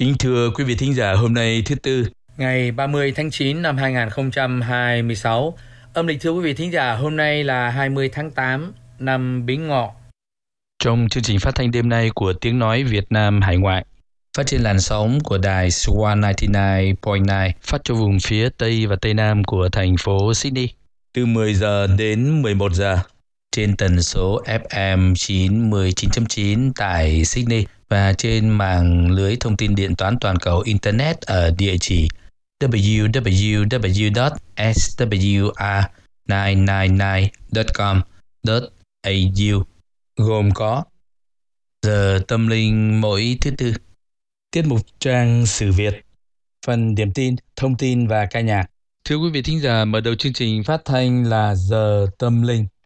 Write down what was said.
Kính thưa quý vị thính giả, hôm nay thứ Tư, Ngày 30 tháng 9 năm 2026, âm lịch thưa quý vị thính giả, hôm nay là 20 tháng 8 năm Bính Ngọ. trong chương trình phát thanh đêm nay của Tiếng Nói Việt Nam Hải Ngoại, phát trên làn sóng của đài Swan 99.9 phát cho vùng phía Tây và Tây Nam của thành phố Sydney từ 10 giờ đến 11 giờ trên tần số FM 99.9 tại Sydney và trên mạng lưới thông tin điện toán toàn cầu Internet ở địa chỉ www.swr999.com.au, gồm có giờ tâm linh mỗi thứ Tư, tiết mục trang sử Việt, phần điểm tin, thông tin và ca nhạc. Thưa quý vị thính giả, mở đầu chương trình phát thanh là giờ tâm linh.